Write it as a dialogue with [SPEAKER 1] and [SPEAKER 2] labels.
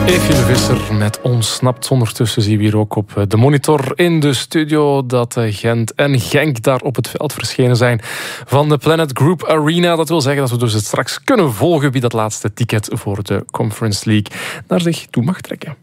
[SPEAKER 1] Eefje de Visser met Ontsnapt. Ondertussen zien we hier ook op de monitor in de studio dat Gent en Genk daar op het veld verschenen zijn van de Planet Group Arena. Dat wil zeggen dat we dus straks kunnen volgen wie dat laatste ticket voor de Conference League naar zich toe mag trekken.